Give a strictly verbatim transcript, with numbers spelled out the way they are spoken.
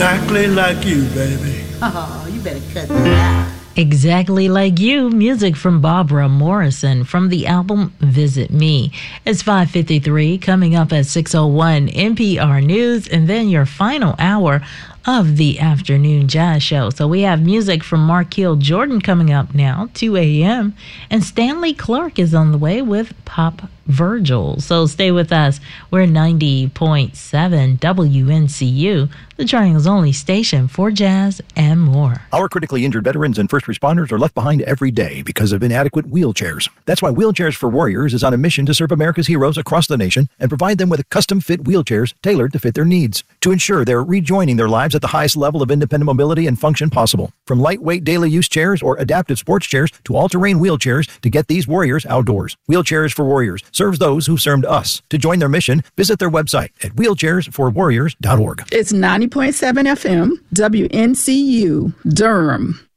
Exactly like you, baby. Oh, you better cut that out. Exactly Like You, music from Barbara Morrison from the album Visit Me. It's five fifty-three, coming up at six oh one N P R News, and then your final hour of the afternoon jazz show. So we have music from Marquil Jordan coming up now, two a.m., and Stanley Clark is on the way with Pop Virgil. So stay with us. We're ninety point seven W N C U, the Triangle's only station for jazz and more. Our critically injured veterans and first responders are left behind every day because of inadequate wheelchairs. That's why Wheelchairs for Warriors is on a mission to serve America's heroes across the nation and provide them with custom-fit wheelchairs tailored to fit their needs to ensure they're rejoining their lives at the highest level of independent mobility and function possible. From lightweight daily use chairs or adaptive sports chairs to all-terrain wheelchairs to get these warriors outdoors. Wheelchairs for Warriors serves those who've served us. To join their mission, visit their website at wheelchairs for warriors dot org. It's ninety point seven F M, W N C U, Durham.